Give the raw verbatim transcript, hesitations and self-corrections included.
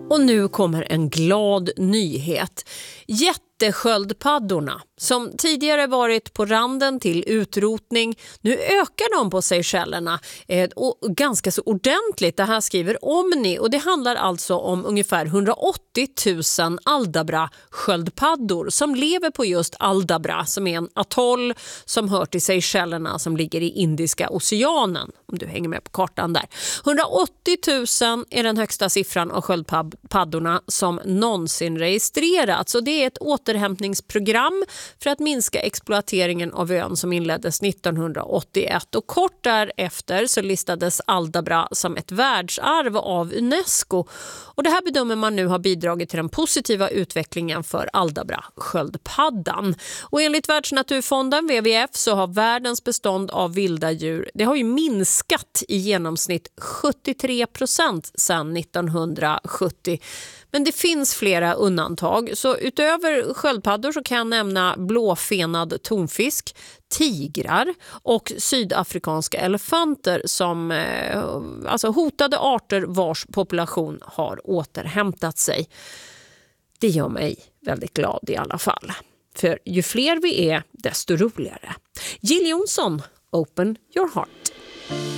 Och nu kommer en glad nyhet. Jättesköldpaddorna, som tidigare varit på randen till utrotning, nu ökar de på Seychellerna eh, och ganska så ordentligt. Det här skriver Omni, och det handlar alltså om ungefär hundraåttio tusen Aldabra-sköldpaddor som lever på just Aldabra, som är en atoll som hör till Seychellerna som ligger i Indiska oceanen, om du hänger med på kartan där. hundraåttio tusen är den högsta siffran av sköldpaddorna som någonsin registrerats, och det är ett återhämtningsprogram för att minska exploateringen av ön som inleddes nittonhundraåttioett, och kort därefter så listades Aldabra som ett världsarv av UNESCO, och det här bedömer man nu har bidragit till den positiva utvecklingen för Aldabra-sköldpaddan. Och enligt Världsnaturfonden W W F så har världens bestånd av vilda djur, det har ju minskat i genomsnitt sjuttiotre procent sedan nittonhundrasjuttio. Men det finns flera undantag, så utöver sköldpaddor så kan jag nämna blåfenad tonfisk, tigrar och sydafrikanska elefanter som eh, alltså hotade arter vars population har återhämtat sig. Det gör mig väldigt glad i alla fall. För ju fler vi är, desto roligare. Jill Johnson, Open Your Heart.